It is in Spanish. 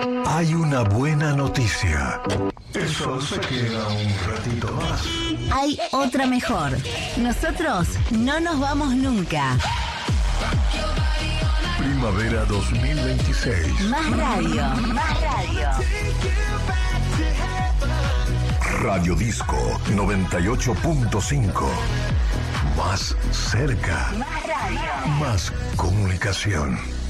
Hay una buena noticia. El sol se queda un ratito más. Hay otra mejor. Nosotros no nos vamos nunca. Primavera 2026. Más radio. Más radio. Radio Disco 98.5. Más cerca. Más radio. Más comunicación.